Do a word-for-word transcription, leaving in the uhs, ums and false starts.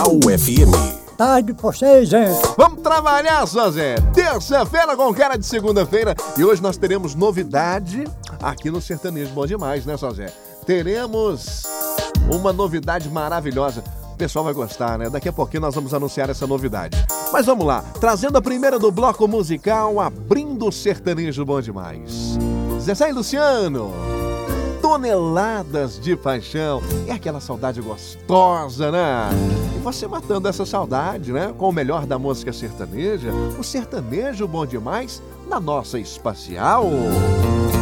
Especial F M. Tarde pra vocês, hein? Vamos trabalhar, só Zé. Terça-feira com cara de segunda-feira. E hoje nós teremos novidade aqui no Sertanejo Bom Demais, né, só Zé? Teremos uma novidade maravilhosa. O pessoal vai gostar, né? Daqui a pouquinho nós vamos anunciar essa novidade. Mas vamos lá, trazendo a primeira do bloco musical, abrindo o Sertanejo Bom Demais. Zezé e Luciano, Toneladas de Paixão. É aquela saudade gostosa, né? E você matando essa saudade, né? Com o melhor da música sertaneja, o Sertanejo Bom Demais na nossa Espacial.